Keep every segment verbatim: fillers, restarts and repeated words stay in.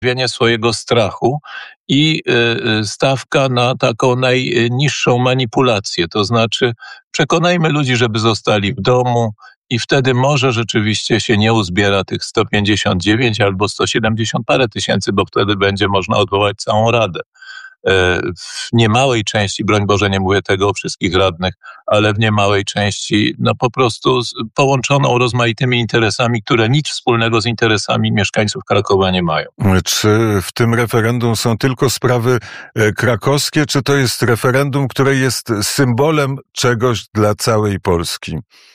swojego strachu i stawka na taką najniższą manipulację. To znaczy przekonajmy ludzi, żeby zostali w domu i wtedy może rzeczywiście się nie uzbiera tych sto pięćdziesiąt dziewięć albo sto siedemdziesiąt parę tysięcy, bo wtedy będzie można odwołać całą Radę. W niemałej części, broń Boże, nie mówię tego o wszystkich radnych, ale w niemałej części no po prostu połączoną rozmaitymi interesami, które nic wspólnego z interesami mieszkańców Krakowa nie mają. Czy w tym referendum są tylko sprawy krakowskie, czy to jest referendum, które jest symbolem czegoś dla całej Polski?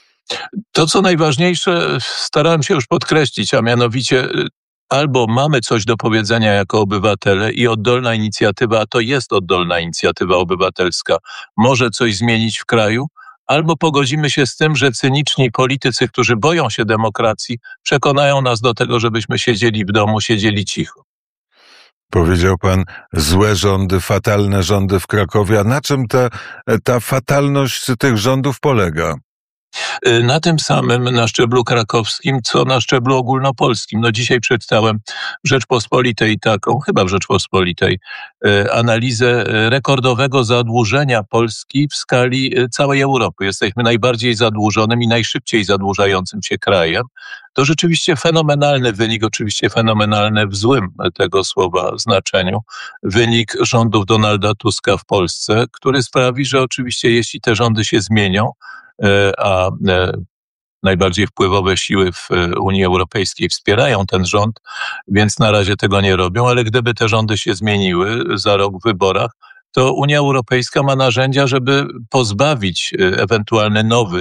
To, co najważniejsze, starałem się już podkreślić, a mianowicie albo mamy coś do powiedzenia jako obywatele i oddolna inicjatywa, a to jest oddolna inicjatywa obywatelska, może coś zmienić w kraju, albo pogodzimy się z tym, że cyniczni politycy, którzy boją się demokracji, przekonają nas do tego, żebyśmy siedzieli w domu, siedzieli cicho. Powiedział pan złe rządy, fatalne rządy w Krakowie. A na czym ta, ta fatalność tych rządów polega? Na tym samym, na szczeblu krakowskim, co na szczeblu ogólnopolskim. No dzisiaj przeczytałem w Rzeczpospolitej taką, chyba w Rzeczpospolitej, analizę rekordowego zadłużenia Polski w skali całej Europy. Jesteśmy najbardziej zadłużonym i najszybciej zadłużającym się krajem. To rzeczywiście fenomenalny wynik, oczywiście fenomenalny w złym tego słowa znaczeniu, wynik rządów Donalda Tuska w Polsce, który sprawi, że oczywiście jeśli te rządy się zmienią, a najbardziej wpływowe siły w Unii Europejskiej wspierają ten rząd, więc na razie tego nie robią, ale gdyby te rządy się zmieniły za rok w wyborach, to Unia Europejska ma narzędzia, żeby pozbawić ewentualny nowy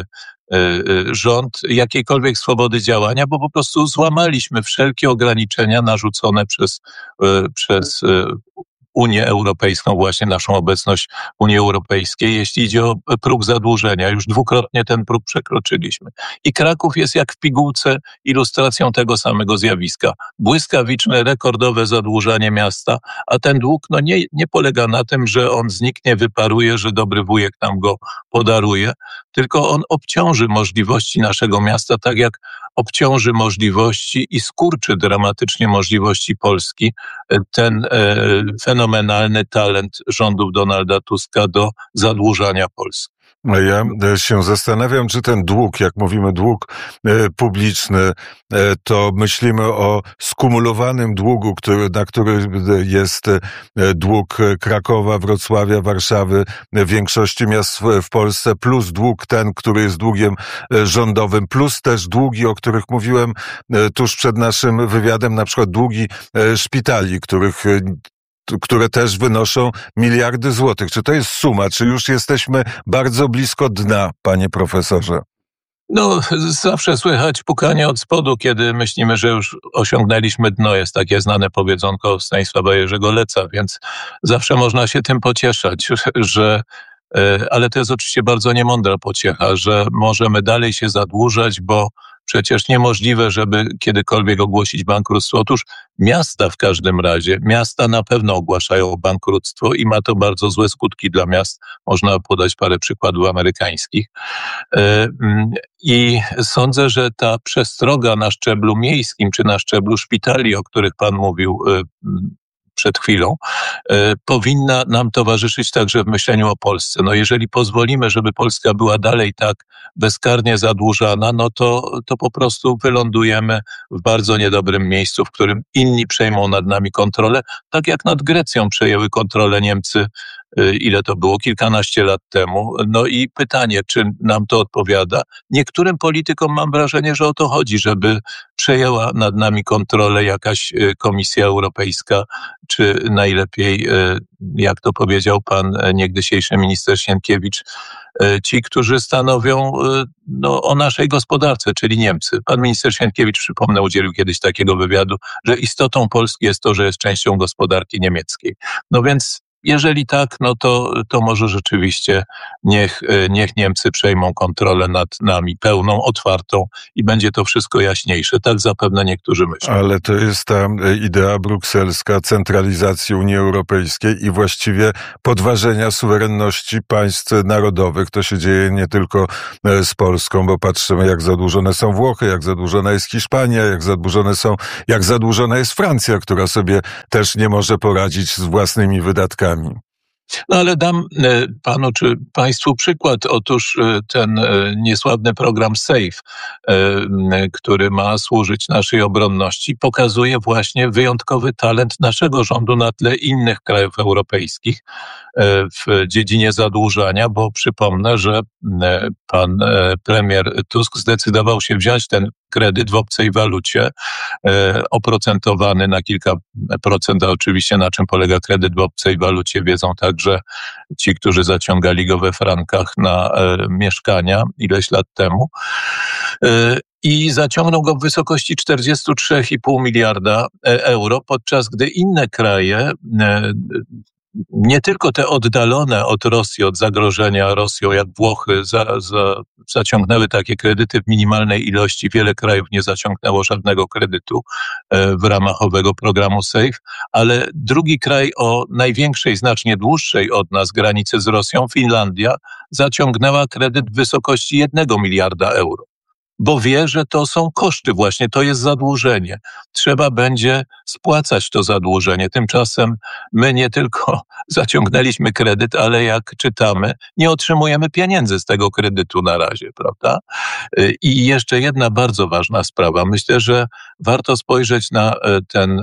rząd jakiejkolwiek swobody działania, bo po prostu złamaliśmy wszelkie ograniczenia narzucone przez, przez Unię Europejską, właśnie naszą obecność w Unii Europejskiej, jeśli idzie o próg zadłużenia. Już dwukrotnie ten próg przekroczyliśmy. I Kraków jest jak w pigułce ilustracją tego samego zjawiska. Błyskawiczne, rekordowe zadłużanie miasta, a ten dług no nie, nie polega na tym, że on zniknie, wyparuje, że dobry wujek nam go podaruje, tylko on obciąży możliwości naszego miasta, tak jak obciąży możliwości i skurczy dramatycznie możliwości Polski ten e, fenomenalny talent rządów Donalda Tuska do zadłużania Polski. Ja się zastanawiam, czy ten dług, jak mówimy dług publiczny, to myślimy o skumulowanym długu, który, na który jest dług Krakowa, Wrocławia, Warszawy, większości miast w Polsce, plus dług ten, który jest długiem rządowym, plus też długi, o których mówiłem tuż przed naszym wywiadem, na przykład długi szpitali, których które też wynoszą miliardy złotych. Czy to jest suma? Czy już jesteśmy bardzo blisko dna, panie profesorze? No, zawsze słychać pukanie od spodu, kiedy myślimy, że już osiągnęliśmy dno. Jest takie znane powiedzonko Stanisława Jerzego Leca, więc zawsze można się tym pocieszać, że ale to jest oczywiście bardzo niemądra pociecha, że możemy dalej się zadłużać, bo przecież niemożliwe, żeby kiedykolwiek ogłosić bankructwo. Otóż miasta w każdym razie, miasta na pewno ogłaszają bankructwo i ma to bardzo złe skutki dla miast. Można podać parę przykładów amerykańskich. I sądzę, że ta przestroga na szczeblu miejskim czy na szczeblu szpitali, o których pan mówił przed chwilą, e, powinna nam towarzyszyć także w myśleniu o Polsce. No jeżeli pozwolimy, żeby Polska była dalej tak bezkarnie zadłużana, no to, to po prostu wylądujemy w bardzo niedobrym miejscu, w którym inni przejmą nad nami kontrolę, tak jak nad Grecją przejęły kontrolę Niemcy, ile to było, kilkanaście lat temu. No i pytanie, czy nam to odpowiada? Niektórym politykom mam wrażenie, że o to chodzi, żeby przejęła nad nami kontrolę jakaś Komisja Europejska, czy najlepiej, jak to powiedział pan niegdysiejszy minister Sienkiewicz, ci, którzy stanowią no, o naszej gospodarce, czyli Niemcy. Pan minister Sienkiewicz, przypomnę, udzielił kiedyś takiego wywiadu, że istotą Polski jest to, że jest częścią gospodarki niemieckiej. No więc Jeżeli tak, no to, to może rzeczywiście niech, niech Niemcy przejmą kontrolę nad nami pełną, otwartą i będzie to wszystko jaśniejsze. Tak zapewne niektórzy myślą. Ale to jest ta idea brukselska centralizacji Unii Europejskiej i właściwie podważenia suwerenności państw narodowych. To się dzieje nie tylko z Polską, bo patrzymy, jak zadłużone są Włochy, jak zadłużona jest Hiszpania, jak zadłużone są, jak zadłużona jest Francja, która sobie też nie może poradzić z własnymi wydatkami. No ale dam panu czy państwu przykład. Otóż ten niesławny program SAFE, który ma służyć naszej obronności, pokazuje właśnie wyjątkowy talent naszego rządu na tle innych krajów europejskich w dziedzinie zadłużania, bo przypomnę, że pan premier Tusk zdecydował się wziąć ten kredyt w obcej walucie, oprocentowany na kilka procent, a oczywiście na czym polega kredyt w obcej walucie wiedzą także ci, którzy zaciągali go we frankach na mieszkania ileś lat temu. I zaciągnął go w wysokości czterdzieści trzy i pół miliarda euro, podczas gdy inne kraje, nie tylko te oddalone od Rosji, od zagrożenia Rosją, jak Włochy, za, za, zaciągnęły takie kredyty w minimalnej ilości. Wiele krajów nie zaciągnęło żadnego kredytu w ramach owego programu SAFE, ale drugi kraj o największej, znacznie dłuższej od nas granicy z Rosją, Finlandia, zaciągnęła kredyt w wysokości jednego miliarda euro. Bo wie, że to są koszty właśnie, to jest zadłużenie. Trzeba będzie spłacać to zadłużenie. Tymczasem my nie tylko zaciągnęliśmy kredyt, ale jak czytamy, nie otrzymujemy pieniędzy z tego kredytu na razie, prawda? I jeszcze jedna bardzo ważna sprawa. Myślę, że warto spojrzeć na ten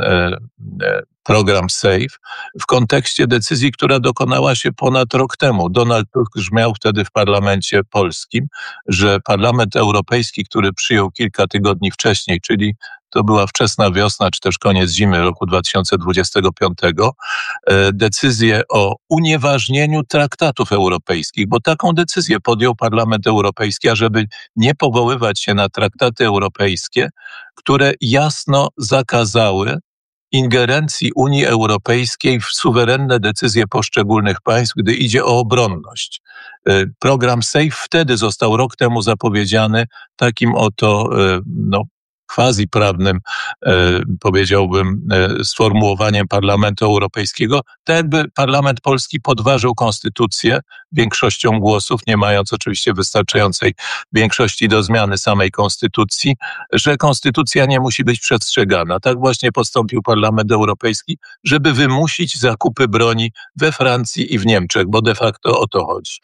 program SAFE w kontekście decyzji, która dokonała się ponad rok temu. Donald Tusk grzmiał wtedy w parlamencie polskim, że Parlament Europejski, który przyjął kilka tygodni wcześniej, czyli to była wczesna wiosna, czy też koniec zimy roku dwa tysiące dwudziestego piątego, decyzję o unieważnieniu traktatów europejskich, bo taką decyzję podjął Parlament Europejski, ażeby nie powoływać się na traktaty europejskie, które jasno zakazały ingerencji Unii Europejskiej w suwerenne decyzje poszczególnych państw, gdy idzie o obronność. Program SAFE wtedy został rok temu zapowiedziany takim oto, no, quasi prawnym, powiedziałbym, sformułowaniem Parlamentu Europejskiego, tak jakby Parlament Polski podważył konstytucję większością głosów, nie mając oczywiście wystarczającej większości do zmiany samej konstytucji, że konstytucja nie musi być przestrzegana. Tak właśnie postąpił Parlament Europejski, żeby wymusić zakupy broni we Francji i w Niemczech, bo de facto o to chodzi.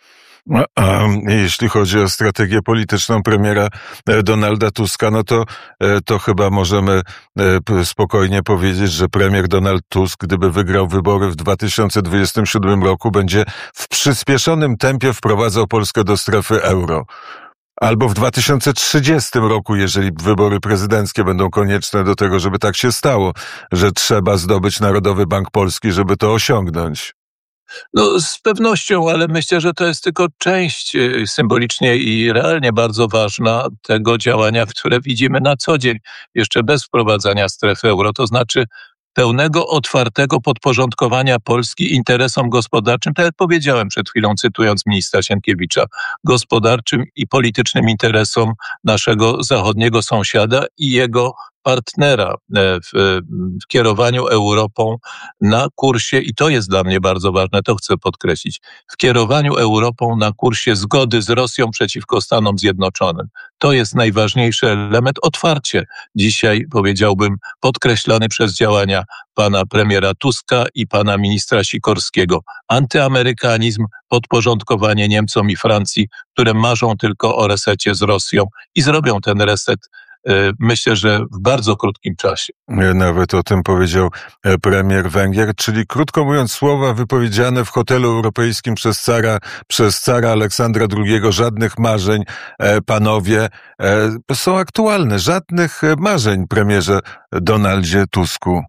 A jeśli chodzi o strategię polityczną premiera Donalda Tuska, no to, to chyba możemy spokojnie powiedzieć, że premier Donald Tusk, gdyby wygrał wybory w dwa tysiące dwudziestym siódmym roku, będzie w przyspieszonym tempie wprowadzał Polskę do strefy euro. Albo w dwa tysiące trzydziestym roku, jeżeli wybory prezydenckie będą konieczne do tego, żeby tak się stało, że trzeba zdobyć Narodowy Bank Polski, żeby to osiągnąć. No z pewnością, ale myślę, że to jest tylko część symbolicznie i realnie bardzo ważna tego działania, które widzimy na co dzień, jeszcze bez wprowadzania strefy euro, to znaczy pełnego, otwartego podporządkowania Polski interesom gospodarczym, tak jak powiedziałem przed chwilą, cytując ministra Sienkiewicza, gospodarczym i politycznym interesom naszego zachodniego sąsiada i jego partnera w, w kierowaniu Europą na kursie, i to jest dla mnie bardzo ważne, to chcę podkreślić, w kierowaniu Europą na kursie zgody z Rosją przeciwko Stanom Zjednoczonym. To jest najważniejszy element, otwarcie dzisiaj, powiedziałbym, podkreślany przez działania pana premiera Tuska i pana ministra Sikorskiego. Antyamerykanizm, podporządkowanie Niemcom i Francji, które marzą tylko o resecie z Rosją i zrobią ten reset, myślę, że w bardzo krótkim czasie. Nawet o tym powiedział premier Węgier, czyli krótko mówiąc, słowa wypowiedziane w hotelu europejskim przez cara, przez cara Aleksandra drugiego, żadnych marzeń, panowie, są aktualne, żadnych marzeń, premierze Donaldzie Tusku.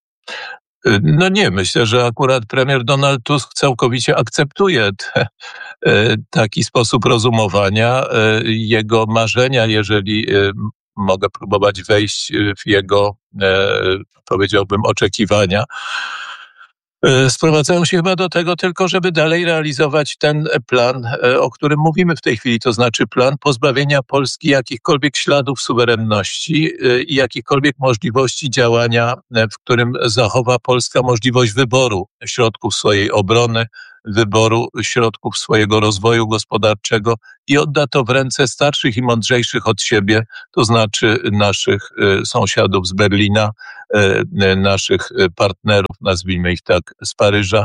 No nie, myślę, że akurat premier Donald Tusk całkowicie akceptuje te, taki sposób rozumowania. Jego marzenia, jeżeli mogę próbować wejść w jego, powiedziałbym, oczekiwania, Sprowadzają się chyba do tego tylko, żeby dalej realizować ten plan, o którym mówimy w tej chwili, to znaczy plan pozbawienia Polski jakichkolwiek śladów suwerenności i jakichkolwiek możliwości działania, w którym zachowa Polska możliwość wyboru środków swojej obrony, wyboru środków swojego rozwoju gospodarczego i odda to w ręce starszych i mądrzejszych od siebie, to znaczy naszych sąsiadów z Berlina, naszych partnerów, nazwijmy ich tak, z Paryża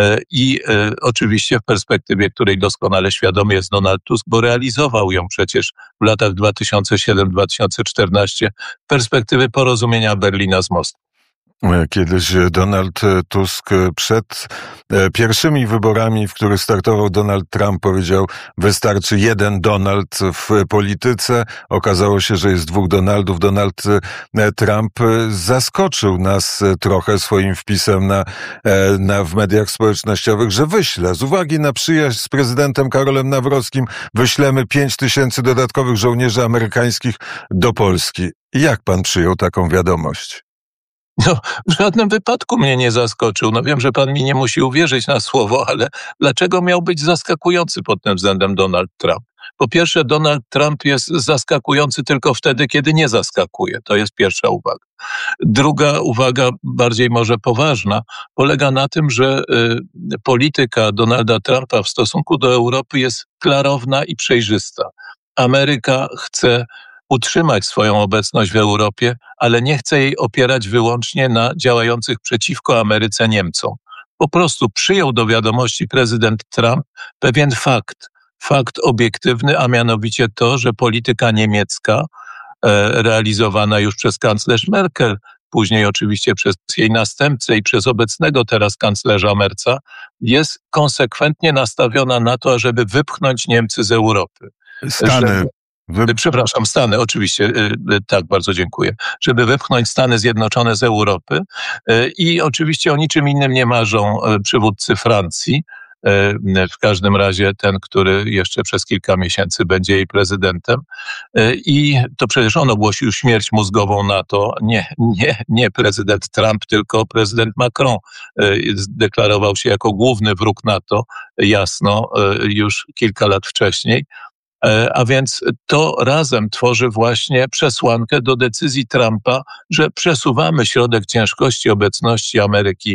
i oczywiście w perspektywie, której doskonale świadomy jest Donald Tusk, bo realizował ją przecież w latach dwa tysiące siódmym do dwa tysiące czternastego perspektywy porozumienia Berlina z Moskwą. Kiedyś Donald Tusk przed pierwszymi wyborami, w których startował Donald Trump, powiedział: wystarczy jeden Donald w polityce. Okazało się, że jest dwóch Donaldów. Donald Trump zaskoczył nas trochę swoim wpisem na, na, w mediach społecznościowych, że wyśle, z uwagi na przyjaźń z prezydentem Karolem Nawrockim, wyślemy pięć tysięcy dodatkowych żołnierzy amerykańskich do Polski. Jak pan przyjął taką wiadomość? No, w żadnym wypadku mnie nie zaskoczył. No wiem, że pan mi nie musi uwierzyć na słowo, ale dlaczego miał być zaskakujący pod tym względem Donald Trump? Po pierwsze, Donald Trump jest zaskakujący tylko wtedy, kiedy nie zaskakuje. To jest pierwsza uwaga. Druga uwaga, bardziej może poważna, polega na tym, że y, polityka Donalda Trumpa w stosunku do Europy jest klarowna i przejrzysta. Ameryka chce utrzymać swoją obecność w Europie, ale nie chce jej opierać wyłącznie na działających przeciwko Ameryce Niemcom. Po prostu przyjął do wiadomości prezydent Trump pewien fakt, fakt obiektywny, a mianowicie to, że polityka niemiecka e, realizowana już przez kanclerz Merkel, później oczywiście przez jej następcę i przez obecnego teraz kanclerza Merza, jest konsekwentnie nastawiona na to, żeby wypchnąć Niemcy z Europy. Stany. Żeby Wy... Przepraszam, Stany, oczywiście, tak, bardzo dziękuję. Żeby wypchnąć Stany Zjednoczone z Europy i oczywiście o niczym innym nie marzą przywódcy Francji, w każdym razie ten, który jeszcze przez kilka miesięcy będzie jej prezydentem. I to przecież on ogłosił śmierć mózgową NATO, nie, nie, nie prezydent Trump, tylko prezydent Macron deklarował się jako główny wróg NATO, jasno, już kilka lat wcześniej. A więc to razem tworzy właśnie przesłankę do decyzji Trumpa, że przesuwamy środek ciężkości obecności Ameryki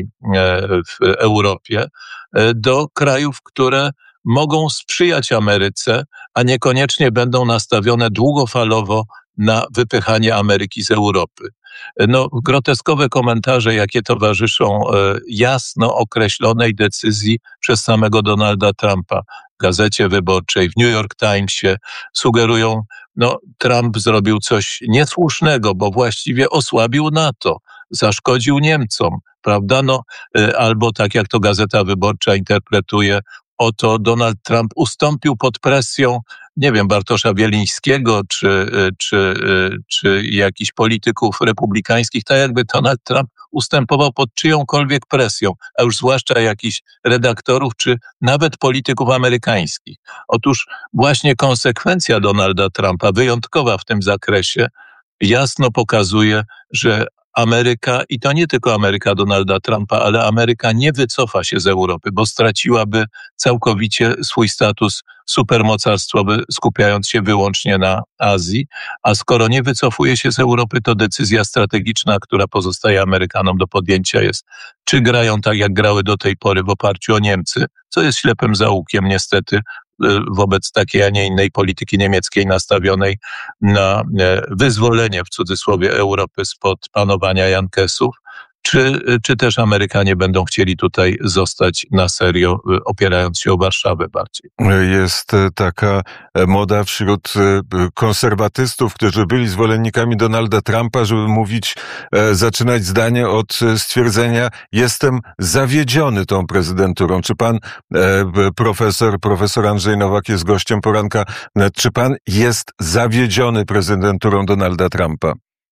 w Europie do krajów, które mogą sprzyjać Ameryce, a niekoniecznie będą nastawione długofalowo na wypychanie Ameryki z Europy. No, groteskowe komentarze, jakie towarzyszą jasno określonej decyzji przez samego Donalda Trumpa w Gazecie Wyborczej, w New York Timesie, sugerują, no, Trump zrobił coś niesłusznego, bo właściwie osłabił NATO, zaszkodził Niemcom, prawda? No, albo tak jak to Gazeta Wyborcza interpretuje, oto Donald Trump ustąpił pod presją, nie wiem, Bartosza Bielińskiego, czy, czy, czy jakichś polityków republikańskich, tak jakby Donald Trump ustępował pod czyjąkolwiek presją, a już zwłaszcza jakichś redaktorów, czy nawet polityków amerykańskich. Otóż właśnie konsekwencja Donalda Trumpa, wyjątkowa w tym zakresie, jasno pokazuje, że Ameryka, i to nie tylko Ameryka Donalda Trumpa, ale Ameryka nie wycofa się z Europy, bo straciłaby całkowicie swój status supermocarstwowy, skupiając się wyłącznie na Azji, a skoro nie wycofuje się z Europy, to decyzja strategiczna, która pozostaje Amerykanom do podjęcia, jest, czy grają tak, jak grały do tej pory w oparciu o Niemcy, co jest ślepym zaułkiem niestety wobec takiej, a nie innej polityki niemieckiej nastawionej na wyzwolenie w cudzysłowie Europy spod panowania Jankesów, czy, czy też Amerykanie będą chcieli tutaj zostać na serio, opierając się o Warszawę bardziej. Jest taka moda wśród konserwatystów, którzy byli zwolennikami Donalda Trumpa, żeby mówić, zaczynać zdanie od stwierdzenia: jestem zawiedziony tą prezydenturą. Czy pan, profesor, profesor Andrzej Nowak jest gościem poranka, czy pan jest zawiedziony prezydenturą Donalda Trumpa?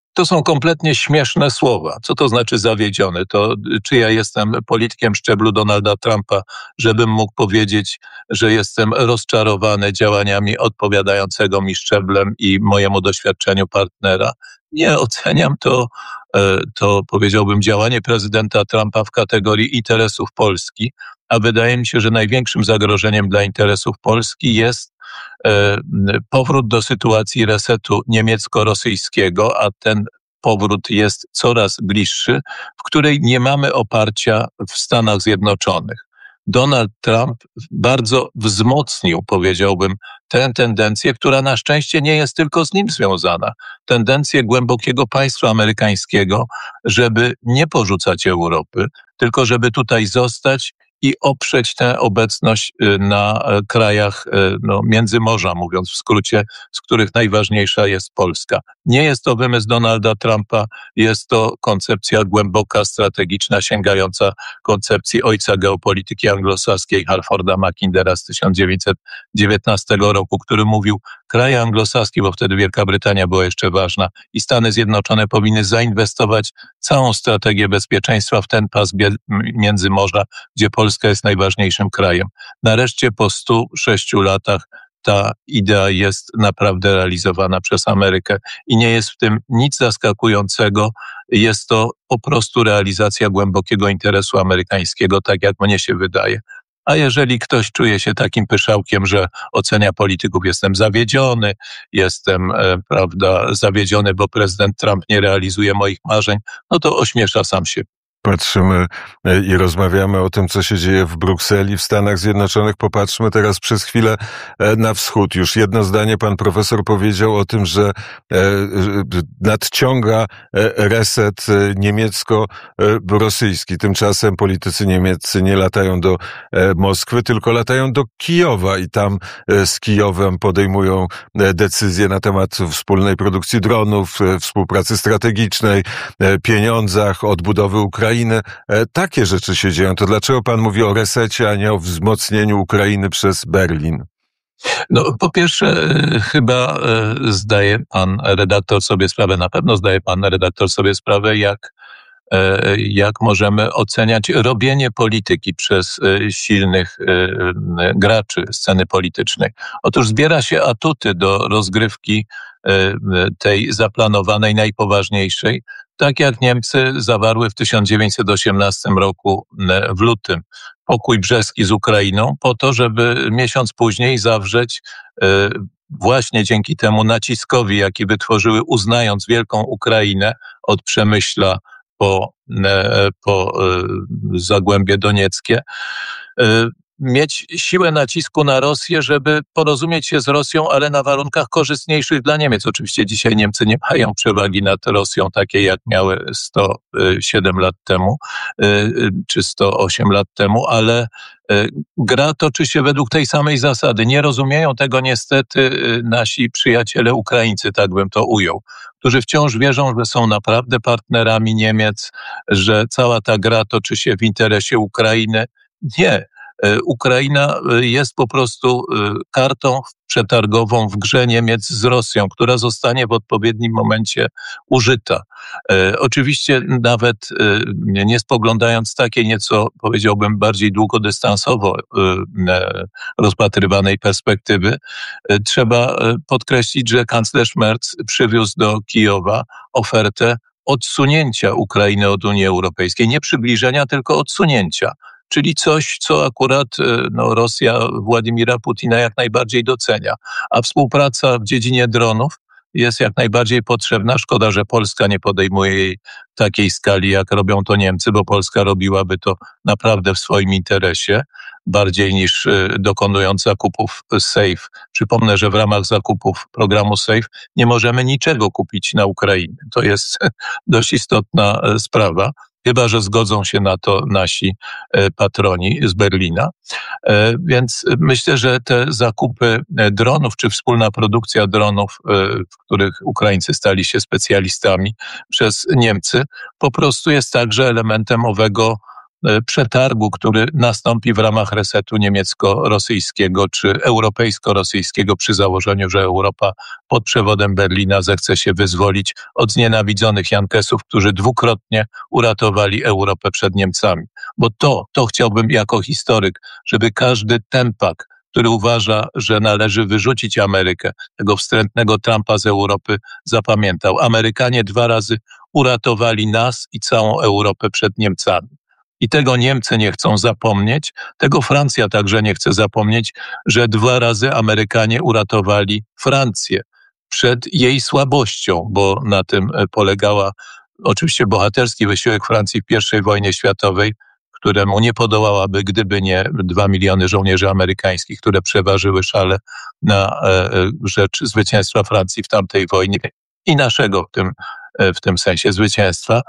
To są kompletnie śmieszne słowa. Co to znaczy zawiedziony? To czy ja jestem politykiem szczeblu Donalda Trumpa, żebym mógł powiedzieć, że jestem rozczarowany działaniami odpowiadającego mi szczeblem i mojemu doświadczeniu partnera? Nie, oceniam to, to powiedziałbym, działanie prezydenta Trumpa w kategorii interesów Polski, a wydaje mi się, że największym zagrożeniem dla interesów Polski jest powrót do sytuacji resetu niemiecko-rosyjskiego, a ten powrót jest coraz bliższy, w której nie mamy oparcia w Stanach Zjednoczonych. Donald Trump bardzo wzmocnił, powiedziałbym, tę tendencję, która na szczęście nie jest tylko z nim związana. Tendencję głębokiego państwa amerykańskiego, żeby nie porzucać Europy, tylko żeby tutaj zostać i oprzeć tę obecność na krajach no, Międzymorza, mówiąc w skrócie, z których najważniejsza jest Polska. Nie jest to wymysł Donalda Trumpa, jest to koncepcja głęboka, strategiczna, sięgająca koncepcji ojca geopolityki anglosaskiej Halforda Mackindera z tysiąc dziewięćset dziewiętnastego roku, który mówił, kraje anglosaskie, bo wtedy Wielka Brytania była jeszcze ważna, i Stany Zjednoczone powinny zainwestować całą strategię bezpieczeństwa w ten pas Międzymorza, gdzie Polska jest najważniejszym krajem. Nareszcie po stu sześciu latach ta idea jest naprawdę realizowana przez Amerykę i nie jest w tym nic zaskakującego. Jest to po prostu realizacja głębokiego interesu amerykańskiego, tak jak mnie się wydaje. A jeżeli ktoś czuje się takim pyszałkiem, że ocenia polityków, jestem zawiedziony, jestem, e, prawda, zawiedziony, bo prezydent Trump nie realizuje moich marzeń, no to ośmiesza sam siebie. Patrzymy i rozmawiamy o tym, co się dzieje w Brukseli, w Stanach Zjednoczonych. Popatrzmy teraz przez chwilę na wschód. Już jedno zdanie pan profesor powiedział o tym, że nadciąga reset niemiecko-rosyjski. Tymczasem politycy niemieccy nie latają do Moskwy, tylko latają do Kijowa i tam z Kijowem podejmują decyzje na temat wspólnej produkcji dronów, współpracy strategicznej, pieniądzach, odbudowy Ukrainy. Takie rzeczy się dzieją. To dlaczego pan mówi o resecie, a nie o wzmocnieniu Ukrainy przez Berlin? No, po pierwsze, chyba zdaje pan redaktor sobie sprawę, na pewno zdaje pan redaktor sobie sprawę, jak, jak możemy oceniać robienie polityki przez silnych graczy sceny politycznej. Otóż zbiera się atuty do rozgrywki tej zaplanowanej, najpoważniejszej, tak jak Niemcy zawarły w tysiąc dziewięćset osiemnastym roku w lutym pokój brzeski z Ukrainą po to, żeby miesiąc później zawrzeć właśnie dzięki temu naciskowi, jaki wytworzyły, uznając wielką Ukrainę od Przemyśla po, po Zagłębie Donieckie, mieć siłę nacisku na Rosję, żeby porozumieć się z Rosją, ale na warunkach korzystniejszych dla Niemiec. Oczywiście dzisiaj Niemcy nie mają przewagi nad Rosją takiej, jak miały sto siedem lat temu, czy sto osiem lat temu, ale gra toczy się według tej samej zasady. Nie rozumieją tego niestety nasi przyjaciele Ukraińcy, tak bym to ujął, którzy wciąż wierzą, że są naprawdę partnerami Niemiec, że cała ta gra toczy się w interesie Ukrainy. Nie. Ukraina jest po prostu kartą przetargową w grze Niemiec z Rosją, która zostanie w odpowiednim momencie użyta. Oczywiście nawet nie spoglądając z takiej nieco, powiedziałbym, bardziej długodystansowo rozpatrywanej perspektywy, trzeba podkreślić, że kanclerz Merz przywiózł do Kijowa ofertę odsunięcia Ukrainy od Unii Europejskiej. Nie przybliżenia, tylko odsunięcia. Czyli coś, co akurat no, Rosja Władimira Putina jak najbardziej docenia. A współpraca w dziedzinie dronów jest jak najbardziej potrzebna. Szkoda, że Polska nie podejmuje jej takiej skali, jak robią to Niemcy, bo Polska robiłaby to naprawdę w swoim interesie, bardziej niż dokonując zakupów SAFE. Przypomnę, że w ramach zakupów programu SAFE nie możemy niczego kupić na Ukrainie. To jest dość istotna sprawa. Chyba że zgodzą się na to nasi patroni z Berlina. Więc myślę, że te zakupy dronów, czy wspólna produkcja dronów, w których Ukraińcy stali się specjalistami przez Niemcy, po prostu jest także elementem owego przetargu, który nastąpi w ramach resetu niemiecko-rosyjskiego czy europejsko-rosyjskiego przy założeniu, że Europa pod przewodem Berlina zechce się wyzwolić od znienawidzonych Jankesów, którzy dwukrotnie uratowali Europę przed Niemcami. Bo to, to chciałbym jako historyk, żeby każdy tempak, który uważa, że należy wyrzucić Amerykę, tego wstrętnego Trumpa z Europy, zapamiętał. Amerykanie dwa razy uratowali nas i całą Europę przed Niemcami. I tego Niemcy nie chcą zapomnieć, tego Francja także nie chce zapomnieć, że dwa razy Amerykanie uratowali Francję przed jej słabością, bo na tym polegała oczywiście bohaterski wysiłek Francji w pierwszej wojnie światowej, któremu nie podołałaby, gdyby nie dwa miliony żołnierzy amerykańskich, które przeważyły szale na rzecz zwycięstwa Francji w tamtej wojnie i naszego w tym, w tym sensie zwycięstwa.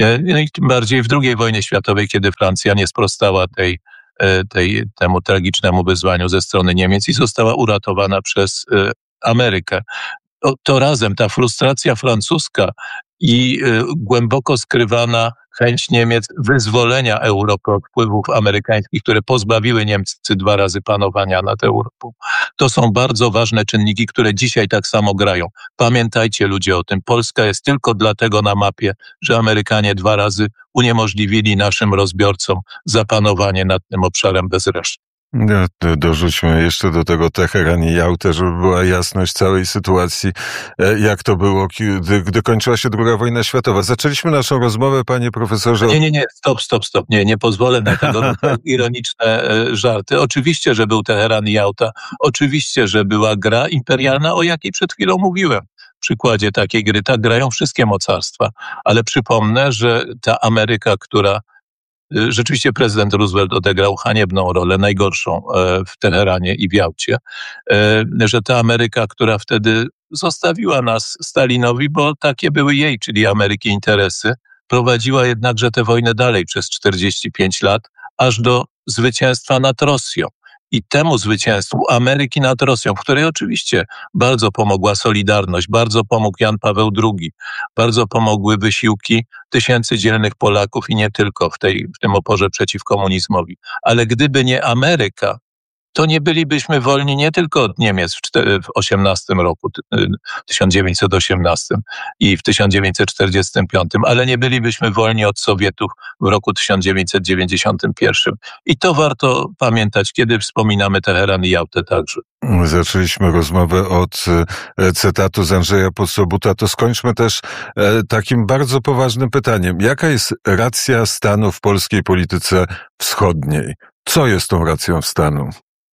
I tym bardziej w drugiej wojnie światowej, kiedy Francja nie sprostała tej, tej, temu tragicznemu wyzwaniu ze strony Niemiec i została uratowana przez Amerykę. To, to razem ta frustracja francuska i y, głęboko skrywana chęć Niemiec wyzwolenia Europy od wpływów amerykańskich, które pozbawiły Niemcy dwa razy panowania nad Europą. To są bardzo ważne czynniki, które dzisiaj tak samo grają. Pamiętajcie ludzie o tym. Polska jest tylko dlatego na mapie, że Amerykanie dwa razy uniemożliwili naszym rozbiorcom zapanowanie nad tym obszarem bez reszty. No, dorzućmy jeszcze do tego Teheran i Jałtę, żeby była jasność całej sytuacji, jak to było, gdy, gdy kończyła się druga wojna światowa. Zaczęliśmy naszą rozmowę, panie profesorze. Nie, nie, nie, stop, stop, stop. Nie, nie pozwolę na tego ironiczne żarty. Oczywiście, że był Teheran i Jałta. Oczywiście, że była gra imperialna, o jakiej przed chwilą mówiłem. W przykładzie takiej gry tak grają wszystkie mocarstwa. Ale przypomnę, że ta Ameryka, która rzeczywiście prezydent Roosevelt odegrał haniebną rolę, najgorszą w Teheranie i w Jałcie, że ta Ameryka, która wtedy zostawiła nas Stalinowi, bo takie były jej, czyli Ameryki, interesy, prowadziła jednakże tę wojnę dalej przez czterdzieści pięć lat, aż do zwycięstwa nad Rosją. I temu zwycięstwu Ameryki nad Rosją, w której oczywiście bardzo pomogła Solidarność, bardzo pomógł Jan Paweł drugi, bardzo pomogły wysiłki tysięcy dzielnych Polaków i nie tylko w, tej, w tym oporze przeciw komunizmowi. Ale gdyby nie Ameryka, to nie bylibyśmy wolni nie tylko od Niemiec w, w osiemnastym roku, tysiąc dziewięćset osiemnastym i w tysiąc dziewięćset czterdziestym piątym, ale nie bylibyśmy wolni od Sowietów w roku tysiąc dziewięćset dziewięćdziesiątym pierwszym. I to warto pamiętać, kiedy wspominamy Teheran i Jałtę także. Zaczęliśmy rozmowę od cytatu z Andrzeja Pocobuta, to skończmy też takim bardzo poważnym pytaniem. Jaka jest racja stanu w polskiej polityce wschodniej? Co jest tą racją stanu?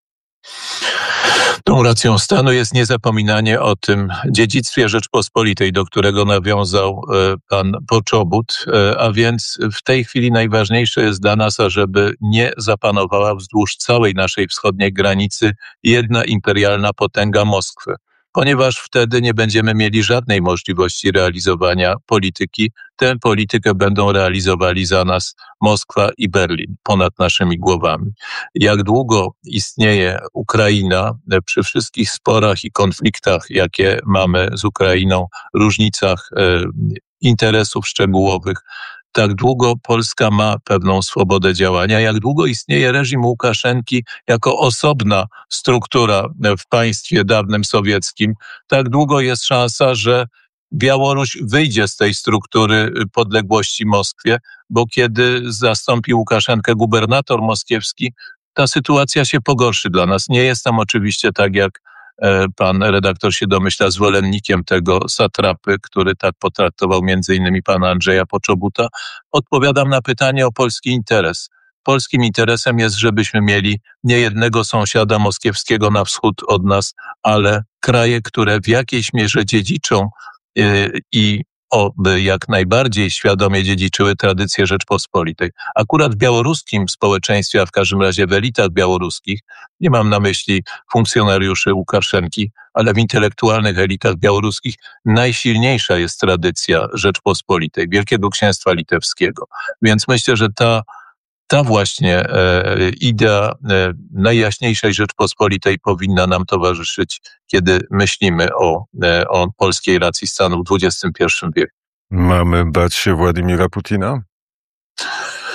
Tą racją stanu jest niezapominanie o tym dziedzictwie Rzeczpospolitej, do którego nawiązał pan Poczobut, a więc w tej chwili najważniejsze jest dla nas, ażeby nie zapanowała wzdłuż całej naszej wschodniej granicy jedna imperialna potęga Moskwy, ponieważ wtedy nie będziemy mieli żadnej możliwości realizowania polityki. Tę politykę będą realizowali za nas Moskwa i Berlin ponad naszymi głowami. Jak długo istnieje Ukraina, przy wszystkich sporach i konfliktach, jakie mamy z Ukrainą, różnicach e, interesów szczegółowych, tak długo Polska ma pewną swobodę działania, jak długo istnieje reżim Łukaszenki jako osobna struktura w państwie dawnym sowieckim, tak długo jest szansa, że Białoruś wyjdzie z tej struktury podległości Moskwie, bo kiedy zastąpi Łukaszenkę gubernator moskiewski, ta sytuacja się pogorszy dla nas. Nie jestem oczywiście, tak jak pan redaktor się domyśla, zwolennikiem tego satrapy, który tak potraktował między innymi pana Andrzeja Poczobuta. Odpowiadam na pytanie o polski interes. Polskim interesem jest, żebyśmy mieli nie jednego sąsiada moskiewskiego na wschód od nas, ale kraje, które w jakiejś mierze dziedziczą i oby jak najbardziej świadomie dziedziczyły tradycję Rzeczpospolitej. Akurat w białoruskim społeczeństwie, a w każdym razie w elitach białoruskich, nie mam na myśli funkcjonariuszy Łukaszenki, ale w intelektualnych elitach białoruskich najsilniejsza jest tradycja Rzeczpospolitej, Wielkiego Księstwa Litewskiego. Więc myślę, że ta Ta właśnie e, idea e, najjaśniejszej Rzeczpospolitej powinna nam towarzyszyć, kiedy myślimy o, e, o polskiej racji stanu w dwudziestym pierwszym wieku. Mamy bać się Władimira Putina?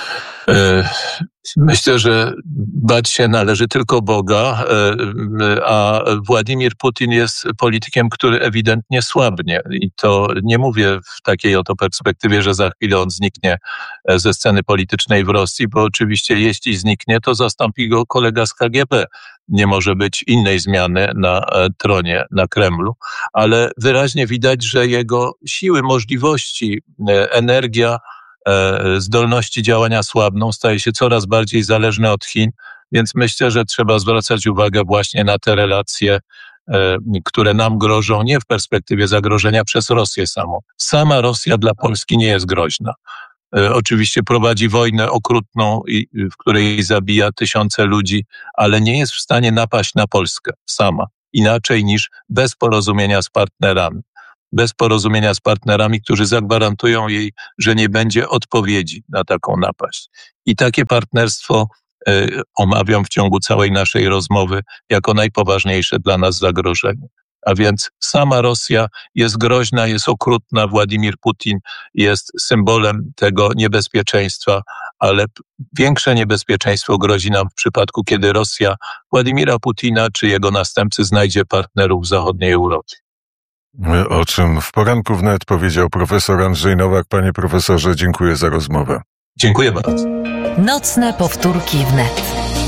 Myślę, że bać się należy tylko Boga, a Władimir Putin jest politykiem, który ewidentnie słabnie. I to nie mówię w takiej oto perspektywie, że za chwilę on zniknie ze sceny politycznej w Rosji, bo oczywiście jeśli zniknie, to zastąpi go kolega z K G B. Nie może być innej zmiany na tronie, na Kremlu, ale wyraźnie widać, że jego siły, możliwości, energia, zdolności działania słabną, staje się coraz bardziej zależne od Chin, więc myślę, że trzeba zwracać uwagę właśnie na te relacje, które nam grożą nie w perspektywie zagrożenia przez Rosję samą. Sama Rosja dla Polski nie jest groźna. Oczywiście prowadzi wojnę okrutną, w której zabija tysiące ludzi, ale nie jest w stanie napaść na Polskę sama, inaczej niż bez porozumienia z partnerami. Bez porozumienia z partnerami, którzy zagwarantują jej, że nie będzie odpowiedzi na taką napaść. I takie partnerstwo y, omawiam w ciągu całej naszej rozmowy jako najpoważniejsze dla nas zagrożenie. A więc sama Rosja jest groźna, jest okrutna, Władimir Putin jest symbolem tego niebezpieczeństwa, ale większe niebezpieczeństwo grozi nam w przypadku, kiedy Rosja Władimira Putina czy jego następcy znajdzie partnerów w zachodniej Europie. O czym w Poranku Wnet powiedział profesor Andrzej Nowak. Panie profesorze, dziękuję za rozmowę. Dziękuję bardzo. Nocne powtórki wnet.